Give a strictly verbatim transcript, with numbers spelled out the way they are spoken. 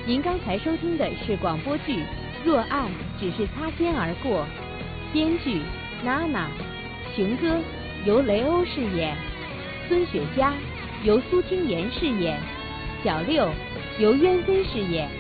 您刚才收听的是广播剧《若爱只是擦肩而过》，编剧娜娜，熊哥由雷欧饰演，孙雪佳由苏清妍饰演，小六由渊飞饰演。